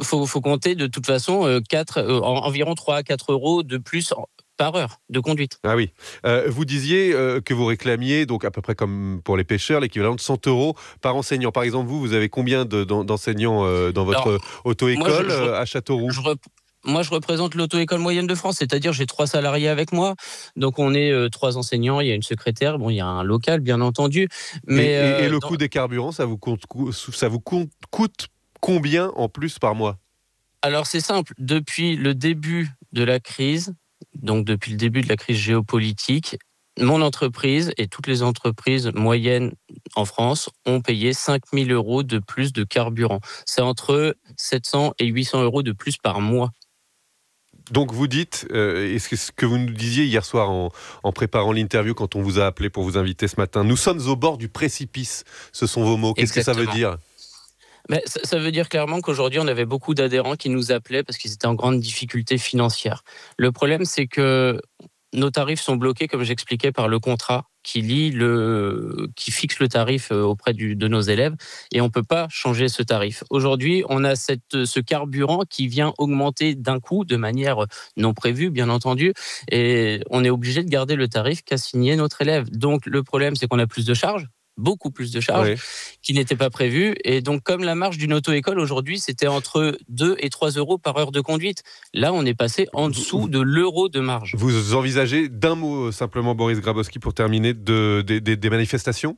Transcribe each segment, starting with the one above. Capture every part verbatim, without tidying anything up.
faut, faut compter de toute façon euh, quatre, euh, environ trois à quatre euros de plus en, par heure de conduite. Ah oui. Euh, vous disiez euh, que vous réclamiez, donc à peu près comme pour les pêcheurs, l'équivalent de cent euros par enseignant. Par exemple, vous, vous avez combien de, d'enseignants euh, dans votre Alors, auto-école moi, je, je, euh, à Châteauroux? je rep- moi, je représente l'auto-école moyenne de France, c'est-à-dire j'ai trois salariés avec moi. Donc, on est euh, trois enseignants, il y a une secrétaire, bon, il y a un local, bien entendu. Et, Mais et- et euh, le dans- coût des carburants, ça vous, compte, ça vous compte- coûte combien en plus par mois? alors, c'est simple. Depuis le début de la crise, donc depuis le début de la crise géopolitique, mon entreprise et toutes les entreprises moyennes en France ont payé cinq mille euros de plus de carburant. C'est entre sept cents et huit cents euros de plus par mois. Donc vous dites, euh, et ce que vous nous disiez hier soir en, en préparant l'interview quand on vous a appelé pour vous inviter ce matin, nous sommes au bord du précipice, ce sont vos mots. Qu'est-ce que ça veut Exactement. dire? Mais ça, ça veut dire clairement qu'aujourd'hui, on avait beaucoup d'adhérents qui nous appelaient parce qu'ils étaient en grande difficulté financière. Le problème, c'est que nos tarifs sont bloqués, comme j'expliquais, par le contrat qui lie le, qui fixe le tarif auprès du, de nos élèves, et on peut pas changer ce tarif. Aujourd'hui, on a cette, ce carburant qui vient augmenter d'un coup, de manière non prévue, bien entendu, et on est obligé de garder le tarif qu'a signé notre élève. Donc, le problème, c'est qu'on a plus de charges, beaucoup plus de charges, Oui. qui n'étaient pas prévues. Et donc, comme la marge d'une auto-école aujourd'hui, c'était entre deux et trois euros par heure de conduite. Là, on est passé en dessous de l'euro de marge. Vous envisagez, d'un mot simplement, Boris Grabowski, pour terminer, de, des, des, des manifestations?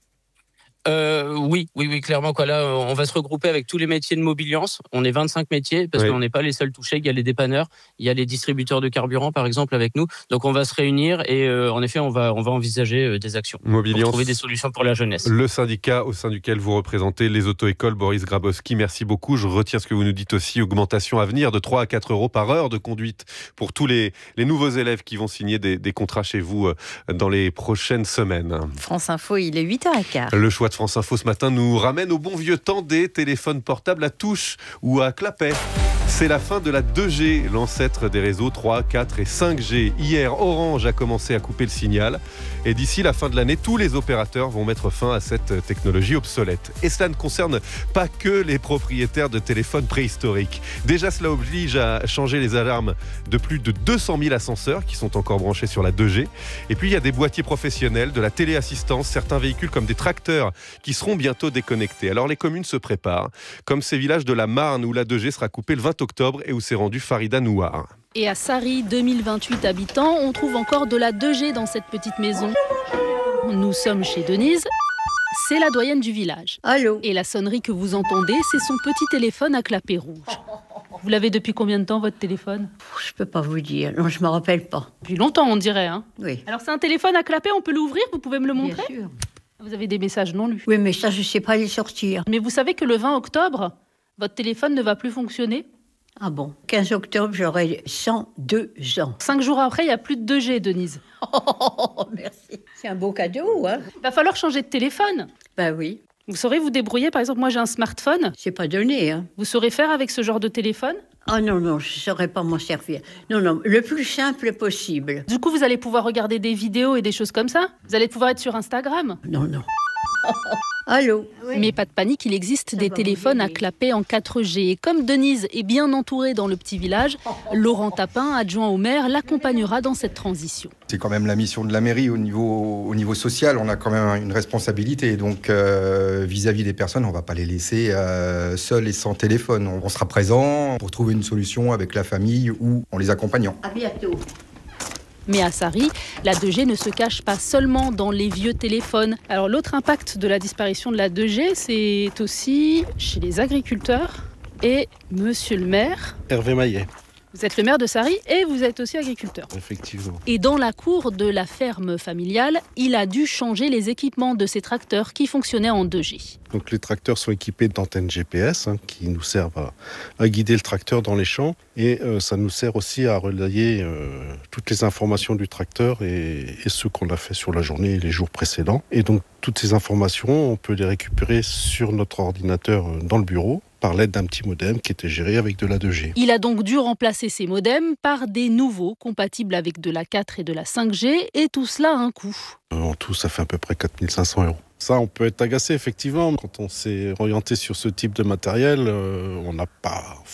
Euh, oui, oui, oui, clairement. Quoi. Là, on va se regrouper avec tous les métiers de mobiliance. On est vingt-cinq métiers parce Oui. qu'on n'est pas les seuls touchés. Il y a les dépanneurs, il y a les distributeurs de carburant, par exemple, avec nous. Donc, on va se réunir et euh, en effet, on va, on va envisager euh, des actions Mobiliance, pour trouver des solutions pour la jeunesse. Le syndicat au sein duquel vous représentez les auto-écoles. Boris Grabowski, merci beaucoup. Je retiens ce que vous nous dites aussi, augmentation à venir de trois à quatre euros par heure de conduite pour tous les, les nouveaux élèves qui vont signer des, des contrats chez vous euh, dans les prochaines semaines. France Info, il est huit heures quinze. Le choix de France Info ce matin nous ramène au bon vieux temps des téléphones portables à touche ou à clapet. C'est la fin de la deux G, l'ancêtre des réseaux trois, quatre et cinq G. Hier, Orange a commencé à couper le signal. Et d'ici la fin de l'année, tous les opérateurs vont mettre fin à cette technologie obsolète. Et cela ne concerne pas que les propriétaires de téléphones préhistoriques. Déjà, cela oblige à changer les alarmes de plus de deux cent mille ascenseurs qui sont encore branchés sur la deux G. Et puis, il y a des boîtiers professionnels, de la téléassistance, certains véhicules comme des tracteurs qui seront bientôt déconnectés. Alors, les communes se préparent, comme ces villages de la Marne où la deux G sera coupée le vingt octobre et où s'est rendue Farida Nouar. Et à Sarri, deux mille vingt-huit habitants, on trouve encore de la deux G dans cette petite maison. Nous sommes chez Denise, c'est la doyenne du village. Allô? Et la sonnerie que vous entendez, c'est son petit téléphone à clapet rouge. Vous l'avez depuis combien de temps, votre téléphone? Je peux pas vous dire, non, je me rappelle pas. Depuis longtemps, on dirait. Hein. Oui. Alors c'est un téléphone à clapet, on peut l'ouvrir, vous pouvez me le Bien montrer? sûr. Vous avez des messages non lus. Oui, mais ça, je sais pas les sortir. Mais vous savez que le vingt octobre, votre téléphone ne va plus fonctionner? Ah bon? quinze octobre, j'aurai cent deux ans. Cinq jours après, il n'y a plus de deux G, Denise. Oh, merci. C'est un beau cadeau, hein? Il va falloir changer de téléphone. Ben oui. Vous saurez vous débrouiller? Par exemple, moi j'ai un smartphone. C'est pas donné, hein? Vous saurez faire avec ce genre de téléphone? Ah non, non, je saurais pas m'en servir. Non, non, le plus simple possible. Du coup, vous allez pouvoir regarder des vidéos et des choses comme ça? Vous allez pouvoir être sur Instagram? Non, non. Allô? Oui. Mais pas de panique, il existe Ça des va téléphones à m'aider. clapet en quatre G. Et comme Denise est bien entourée dans le petit village, Laurent Tapin, adjoint au maire, l'accompagnera dans cette transition. C'est quand même la mission de la mairie au niveau, au niveau social. On a quand même une responsabilité. Donc, euh, vis-à-vis des personnes, on ne va pas les laisser euh, seuls et sans téléphone. On, on sera présent pour trouver une solution avec la famille ou en les accompagnant. À bientôt. Mais à Sarri, la deux G ne se cache pas seulement dans les vieux téléphones. Alors l'autre impact de la disparition de la deux G, c'est aussi chez les agriculteurs et monsieur le maire. Hervé Maillet, Vous êtes le maire de Sarri et vous êtes aussi agriculteur. effectivement. Et dans la cour de la ferme familiale, il a dû changer les équipements de ses tracteurs qui fonctionnaient en deux G. Donc les tracteurs sont équipés d'antennes G P S hein, qui nous servent à, à guider le tracteur dans les champs et euh, ça nous sert aussi à relayer euh, toutes les informations du tracteur et, et ce qu'on a fait sur la journée et les jours précédents. Et donc toutes ces informations, on peut les récupérer sur notre ordinateur euh, dans le bureau par l'aide d'un petit modem qui était géré avec de la deux G. Il a donc dû remplacer ces modems par des nouveaux compatibles avec de la quatre et de la cinq G et tout cela a un coût. Euh, en tout, ça fait à peu près quatre mille cinq cents euros. Ça, on peut être agacé, effectivement. Quand on s'est orienté sur ce type de matériel, euh, on n'a pas